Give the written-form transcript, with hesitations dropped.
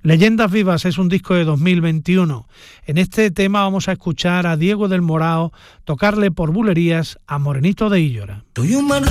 Leyendas Vivas es un disco de 2021. En este tema vamos a escuchar a Diego del Morao tocarle por bulerías a Morenito de Illora.